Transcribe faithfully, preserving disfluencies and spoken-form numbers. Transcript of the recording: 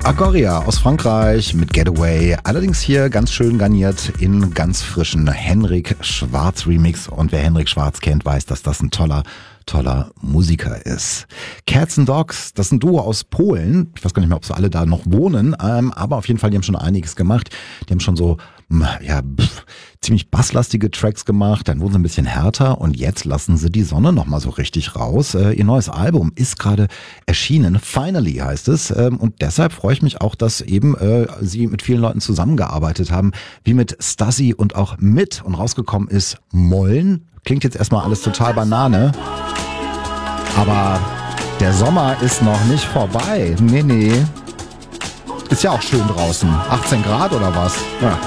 Agoria aus Frankreich mit Getaway, allerdings hier ganz schön garniert in ganz frischen Henrik Schwarz Remix. Und wer Henrik Schwarz kennt, weiß, dass das ein toller, toller Musiker ist. Cats and Dogs, das ist ein Duo aus Polen. Ich weiß gar nicht mehr, ob sie alle da noch wohnen, ähm, aber auf jeden Fall, die haben schon einiges gemacht. Die haben schon so ja, pff, ziemlich basslastige Tracks gemacht, dann wurden sie ein bisschen härter und jetzt lassen sie die Sonne nochmal so richtig raus. Äh, ihr neues Album ist gerade erschienen, Finally heißt es, ähm, und deshalb freue ich mich auch, dass eben äh, sie mit vielen Leuten zusammengearbeitet haben, wie mit Stassi und auch mit, und rausgekommen ist Mollen. Klingt jetzt erstmal alles total Banane, aber der Sommer ist noch nicht vorbei. Nee, nee. Ist ja auch schön draußen. achtzehn Grad oder was? Ja.